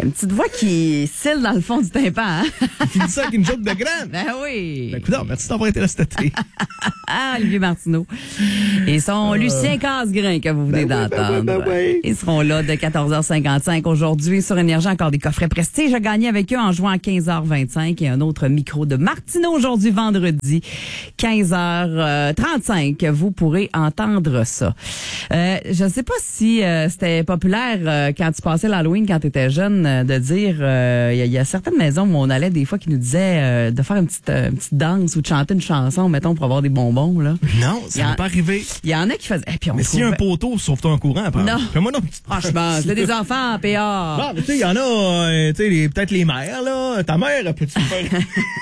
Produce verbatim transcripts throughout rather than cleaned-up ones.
Une petite voix qui cille dans le fond du tympan. Hein? Il finit ça avec une joke de graine. Ben oui. Ben, écoute, merci d'avoir été là cet été. Ah, Olivier Martineau. Et son euh... Lucien Casgrain que vous venez ben d'entendre. Oui, ben oui, ben oui. Ils seront là de quatorze heures cinquante-cinq aujourd'hui sur Énergie. Encore des coffrets Prestige à gagner avec eux en jouant à quinze heures vingt-cinq et un autre micro de Martineau aujourd'hui, vendredi, quinze heures trente-cinq. Vous pourrez entendre ça. Euh, je ne sais pas si euh, c'était populaire euh, quand tu passais l'Halloween, quand tu étais jeune, euh, de dire, il euh, y, y a certaines maisons où on allait des fois qui nous disaient euh, de faire une petite, euh, une petite danse ou de chanter une chanson, mettons, pour avoir des bonbons. Là. Non, ça n'est pas arrivé. Il y en a qui faisaient... Eh, puis on mais s'il y a un poteau, sauve-toi un courant. Après. Non. Fais-moi non, petite... Franchement, c'est des enfants, P A. Bon, mais tu sais, il y en a, euh, tu sais, les, peut-être les mères, là. Ta mère, peux-tu faire...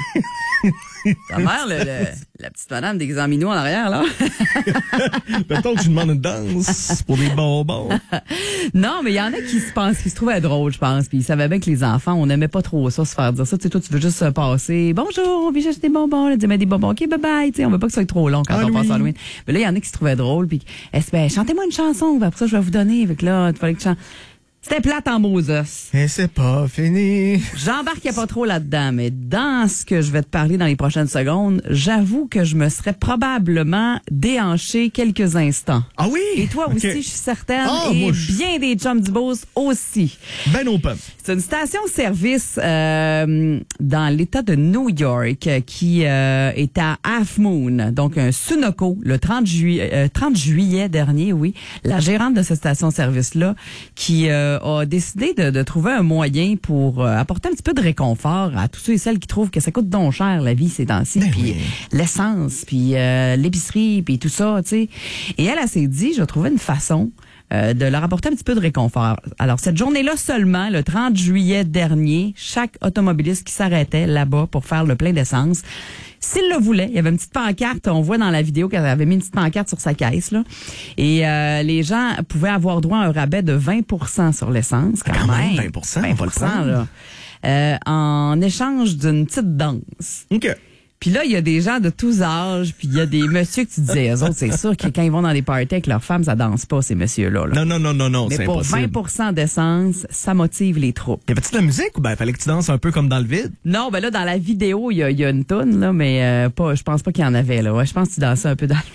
Ta mère, le, le, la petite madame des examinaux en arrière, là. Mettons que je lui demande une danse pour des bonbons. Non, mais il y en a qui se pensent, qui se trouvaient drôles, je pense. Puis ils savaient bien que les enfants, on n'aimait pas trop ça, se faire dire ça. Tu sais, toi, tu veux juste passer. Bonjour, on vient chercher des bonbons. Là, dire, mais des bonbons. OK, bye bye. Tu sais, on veut pas que ce soit trop long quand Halloween. On passe à Halloween. Mais là, il y en a qui se trouvaient drôles. Puis, ben, chantez-moi une chanson. Après ça, je vais vous donner. Avec là, il fallait que tu chantes. C'était plate en Moses. Et c'est pas fini. J'embarquais pas trop là-dedans, mais dans ce que je vais te parler dans les prochaines secondes, j'avoue que je me serais probablement déhanché quelques instants. Ah oui? Et toi okay. aussi, je suis certaine. Oh, et moi, je... bien des chums du Beauce aussi. Ben aux pommes. C'est une station-service euh, dans l'État de New York qui euh, est à Half Moon, donc un Sunoco, le trente juillet dernier, oui. La gérante de cette station-service-là qui... Euh, a décidé de, de trouver un moyen pour euh, apporter un petit peu de réconfort à tous ceux et celles qui trouvent que ça coûte donc cher la vie ces temps-ci, ben puis oui. l'essence, puis euh, l'épicerie, puis tout ça, tu sais. Et elle, elle s'est dit, je vais trouver une façon euh, de leur apporter un petit peu de réconfort. Alors, cette journée-là seulement, le trente juillet dernier, chaque automobiliste qui s'arrêtait là-bas pour faire le plein d'essence, s'il le voulait, il y avait une petite pancarte, on voit dans la vidéo qu'elle avait mis une petite pancarte sur sa caisse, là. Et euh, les gens pouvaient avoir droit à un rabais de vingt pour cent sur l'essence, quand, quand même. même. vingt pour cent, vingt pour cent là. Euh, en échange d'une petite danse. OK. Puis là, il y a des gens de tous âges, puis il y a des messieurs que tu disais, eux autres, c'est sûr que quand ils vont dans des parties avec leurs femmes, ça danse pas, ces messieurs-là. Là. Non, non, non, non, non, mais c'est pour impossible. vingt pour cent d'essence, ça motive les troupes. Y avait-tu de la musique ou ben fallait que tu danses un peu comme dans le vide? Non, ben là, dans la vidéo, il y a, y a une toune, là, mais euh, pas, je pense pas qu'il y en avait, là. Ouais, je pense que tu dansais un peu dans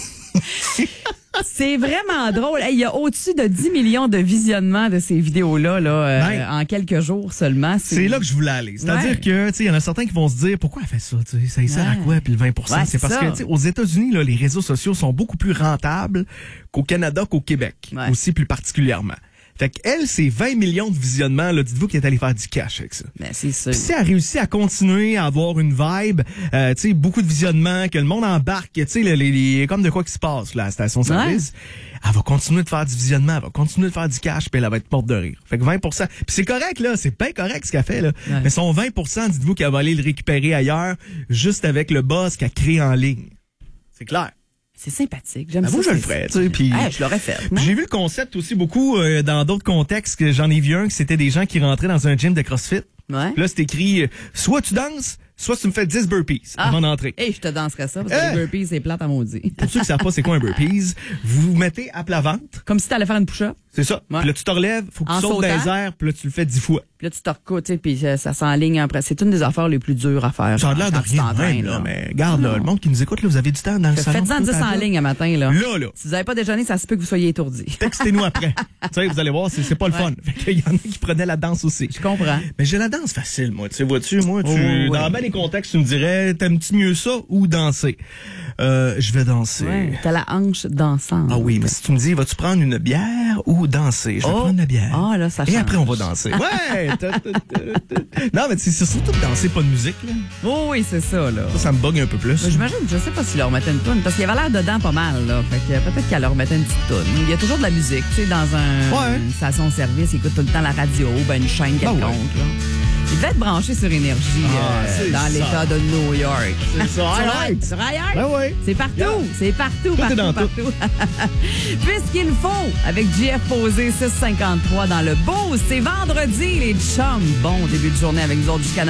le C'est vraiment drôle. Il hey, y a au-dessus de dix millions de visionnements de ces vidéos-là là, euh, ben, en quelques jours seulement. C'est, c'est là que je voulais aller. C'est-à-dire ouais. que, tu sais, il y en a certains qui vont se dire, pourquoi elle fait ça? T'sais, ça y sert ouais. à quoi? Puis le vingt pour cent, ouais, c'est, c'est parce ça. que, tu sais, aux États-Unis, là, les réseaux sociaux sont beaucoup plus rentables qu'au Canada, qu'au Québec, ouais. aussi plus particulièrement. Fait qu'elle, c'est vingt millions de visionnements, là. Dites-vous qu'elle est allée faire du cash avec ça. Ben, c'est ça. Puis si elle réussit à continuer à avoir une vibe, euh, tu sais, beaucoup de visionnements, que le monde embarque, tu sais, les, les, les, comme de quoi qui se passe, là, à la station-service, ouais. elle va continuer de faire du visionnement, elle va continuer de faire du cash, puis elle va être morte de rire. Fait que vingt pour cent. Puis c'est correct, là, c'est bien correct ce qu'elle fait, là. Ouais. Mais son vingt pour cent, dites-vous qu'elle va aller le récupérer ailleurs, juste avec le buzz qu'elle crée en ligne. C'est clair. C'est sympathique. J'aime ah, ça. Moi, je le ferais, tu sais. Puis, ah, je l'aurais fait. J'ai vu le concept aussi beaucoup euh, dans d'autres contextes que j'en ai vu un, que c'était des gens qui rentraient dans un gym de CrossFit. Ouais. Là, c'est écrit, euh, soit tu danses, soit tu me fais dix burpees ah. avant d'entrer. Et je te danserais ça, parce que euh, les burpees, c'est plate à maudit. Pour ceux qui savent pas c'est quoi un burpees, vous vous mettez à plat ventre. Comme si t'allais faire une push-up. C'est ça. Ouais. Puis là, tu te relèves, faut que tu sautes dans les airs, puis là, tu le fais dix fois. Puis là, tu te recoutes, tu sais, puis ça, ça s'enligne après. C'est une des affaires les plus dures à faire. Ça a l'air de rien de même, là. Mais regarde, là, le monde qui nous écoute, là, vous avez du temps dans le salon. Faites-en dix en ligne un matin, là. Là, là. Si vous n'avez pas déjeuné, ça se peut que vous soyez étourdi. Textez-nous après. Tu sais, vous allez voir, c'est, c'est pas le ouais. fun. Fait qu'il y en a qui prenaient la danse aussi. Je comprends. Mais j'ai la danse facile, moi. Tu sais, vois-tu, moi, tu, oh, dans oui. ben les contextes, tu me dirais, t'aimes-tu mieux ça ou danser? Euh, je vais danser. Ouais, t'as la hanche dansante. Ah oui, mais si tu me dis, vas-tu prendre une bière ou danser? Je vais oh. prendre la bière. Ah, là, ça change. Et après, on va danser. Ouais! Non, mais c'est surtout de danser, pas de musique, là. Oh oui, c'est ça, là. Ça, ça me bug un peu plus. Mais j'imagine, je sais pas s'il leur mettait une toune, parce qu'il y avait l'air dedans pas mal, là. Fait que peut-être qu'elle leur mettait une petite toune. Il y a toujours de la musique, tu sais, dans un, ouais. une station-service, ils écoutent tout le temps la radio, ben une chaîne quelconque, ah ouais. là. Il devait être branché sur Énergie ah, euh, dans l'État de New York. C'est ça, right. Sur iHeart. Ben oui. C'est partout. Yeah. C'est partout, tout partout, est dans partout. Tout. Puisqu'il faut, avec J F Posé six cinquante-trois dans le Beauce, c'est vendredi, les chums. Bon début de journée avec nous autres jusqu'à